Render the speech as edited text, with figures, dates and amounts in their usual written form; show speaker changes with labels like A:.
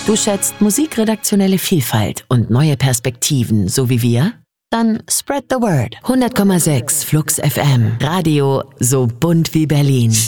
A: Du schätzt musikredaktionelle Vielfalt und neue Perspektiven, so wie wir? Dann spread the word. 100,6 Flux FM. Radio so bunt wie Berlin.